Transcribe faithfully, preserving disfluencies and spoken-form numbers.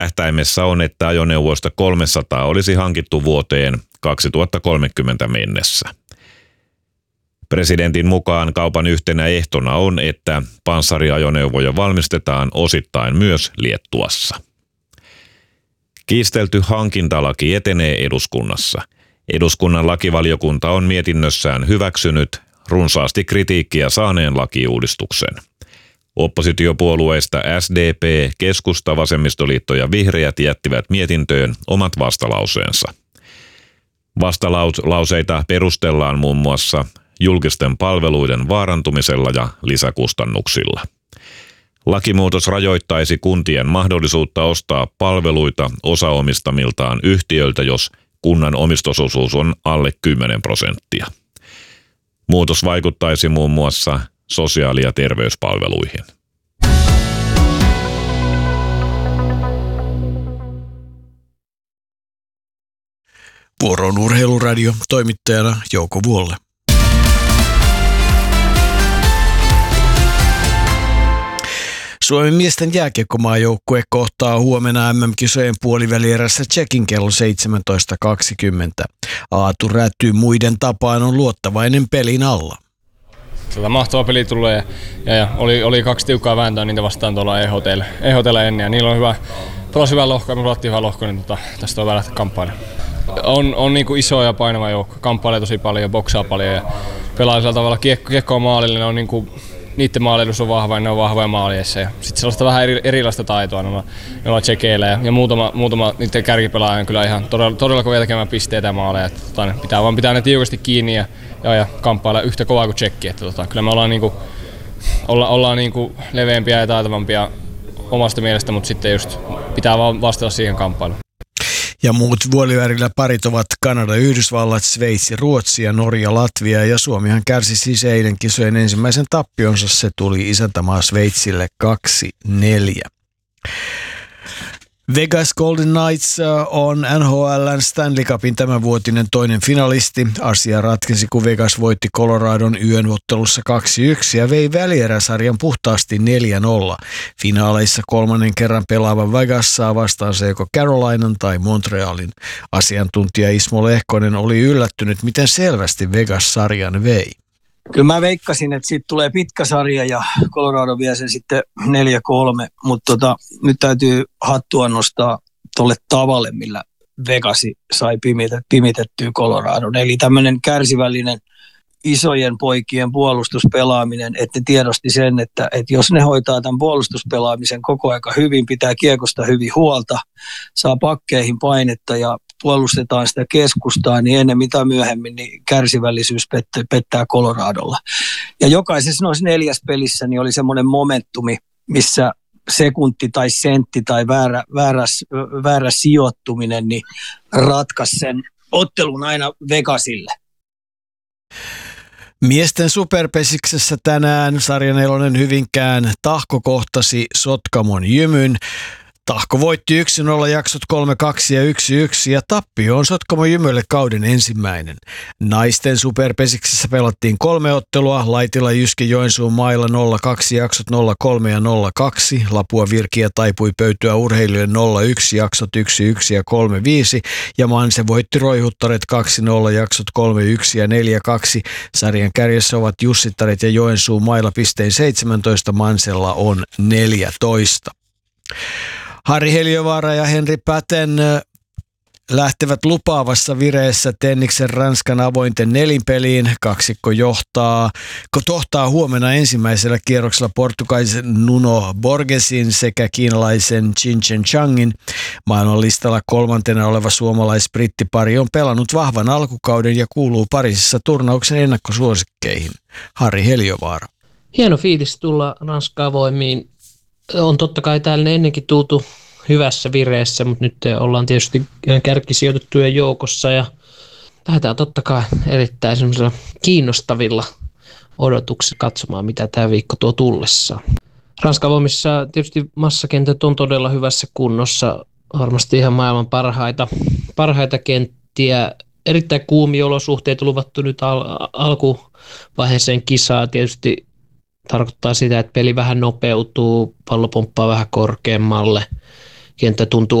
Tähtäimessä on, että ajoneuvoista kolmesataa olisi hankittu vuoteen kaksituhattakolmekymmentä mennessä. Presidentin mukaan kaupan yhtenä ehtona on, että panssariajoneuvoja valmistetaan osittain myös Liettuassa. Kiistelty hankintalaki etenee eduskunnassa. Eduskunnan lakivaliokunta on mietinnössään hyväksynyt runsaasti kritiikkiä saaneen lakiuudistuksen. Oppositiopuolueista S D P, Keskusta, Vasemmistoliitto ja Vihreät jättivät mietintöön omat vastalauseensa. Vastalauseita perustellaan muun muassa julkisten palveluiden vaarantumisella ja lisäkustannuksilla. Lakimuutos rajoittaisi kuntien mahdollisuutta ostaa palveluita osaomistamiltaan yhtiöiltä, jos kunnan omistusosuus on alle kymmenen prosenttia. Muutos vaikuttaisi muun muassa sosiaali- ja terveyspalveluihin. Vuoroon Urheiluradio, toimittajana Jouko Vuolle. Suomen miesten jääkiekkomaajoukkue kohtaa huomenna M M-kisojen puolivälierässä Tšekin kello seitsemäntoista kaksikymmentä. Aatu Räty muiden tapaan on luottavainen pelin alla. Tätä mahtava peli tulee ja, ja, ja oli, oli kaksi tiukkaa vääntöä niitä vastaan tuolla E H T:llä, E H T:llä ennen ja niillä on hyvä, pelasi hyvä lohko ja me pelattiin hyvä lohko, niin tota, tästä on vähän lähteä kamppailemaan. On, on niin kuin iso ja painava joukko, kamppailee tosi paljon ja boksaa paljon ja pelaa sillä tavalla kiekko, kiekko on maalille, ne on niin kuin, niiden maaliedus on vahva ja ne on vahvoja maalieissa ja sitten sellaista vähän eri, erilaista taitoa noilla, noilla tsekeillä ja, ja muutama, muutama niiden kärkipelaaja on kyllä ihan todella, todella kovia tekemään pisteitä ja maaleja, että tota, pitää vaan pitää ne tiukasti kiinni ja, ja, ja kamppailla yhtä kovaa kuin tsekki, että tota, kyllä me ollaan, niinku, olla, ollaan niinku leveämpiä ja taitavampia omasta mielestä, mutta sitten just pitää vaan vastata siihen kamppailuun. Ja muut puolivälillä parit ovat Kanada, Yhdysvallat, Sveitsi, Ruotsi ja Norja, Latvia ja Suomihan kärsi siis eilen kisojen ensimmäisen tappionsa. Se tuli isäntämaa Sveitsille kaksi neljä. Vegas Golden Knights on N H L:n Stanley Cupin tämänvuotinen toinen finalisti. Asia ratkesi, kun Vegas voitti Coloradon yön ottelussa kaksi yksi ja vei välieräsarjan puhtaasti neljä nolla. Finaaleissa kolmannen kerran pelaava Vegas saa vastaansa joko Carolinan tai Montrealin. Asiantuntija Ismo Lehkonen oli yllättynyt, miten selvästi Vegas sarjan vei. Kyllä mä veikkasin, että siitä tulee pitkä sarja ja Colorado vie sen sitten neljä kolme, mutta tota, nyt täytyy hattua nostaa tolle tavalle, millä Vegasi sai pimitettyä Coloradon. Eli tämmöinen kärsivällinen isojen poikien puolustuspelaaminen, että ne tiedosti sen, että, että jos ne hoitaa tämän puolustuspelaamisen koko aika hyvin, pitää kiekosta hyvin huolta, saa pakkeihin painetta ja puolustetaan sitä keskustaa, niin ennen mitä myöhemmin niin kärsivällisyys pettää, pettää Coloradolla. Ja jokaisessa noissa neljäs pelissä niin oli semmoinen momentumi, missä sekunti tai sentti tai väärä, väärä, väärä sijoittuminen niin ratkaisi sen ottelun aina Vegasille. Miesten superpesiksessä tänään sarjan nelonen Hyvinkään Tahko kohtasi Sotkamon Jymyn. Tahko voitti yksi nolla jaksot kolme kaksi ja yksi yksi ja tappio on Sotkamon Jymylle kauden ensimmäinen. Naisten superpesiksessä pelattiin kolme ottelua, Laitila Jyski Joensuun mailla nolla kaksi jaksot nolla kolme ja nolla kaksi, Lapua Virkiä taipui pöytyä urheilijoille nolla yksi jaksot yksi yksi ja kolme viisi ja Manse voitti Roihuttaret kaksi nolla jaksot kolme yksi ja neljä kaksi. Sarjan kärjessä ovat Jussittaret ja Joensuun mailla pistein seitsemäntoista, Mansella on neljätoista. Harri Heliövaara ja Henri Päten lähtevät lupaavassa vireessä Tenniksen Ranskan avointen nelinpeliin. Kaksikko johtaa, tohtaa huomenna ensimmäisellä kierroksella portugalisen Nuno Borgesin sekä kiinalaisen Qin Chen Changin. Maailmanlistalla kolmantena oleva suomalais-brittipari on pelannut vahvan alkukauden ja kuuluu Pariisissa turnauksen ennakkosuosikkeihin. Harri Heliövaara. Hieno fiilis tulla Ranskan avoimiin. On totta kai täällä ennenkin tultu hyvässä vireessä, mutta nyt ollaan tietysti kärkisijoitettujen joukossa ja lähdetään totta kai erittäin semmoisilla kiinnostavilla odotuksilla katsomaan, mitä tämä viikko tuo tullessaan. Ranskan avoimissa tietysti massakentät on todella hyvässä kunnossa, varmasti ihan maailman parhaita, parhaita kenttiä. Erittäin kuumia olosuhteita luvattu nyt al- alkuvaiheeseen kisaa tietysti. Tarkoittaa sitä, että peli vähän nopeutuu, pallo pomppaa vähän korkeammalle. kenttä tuntuu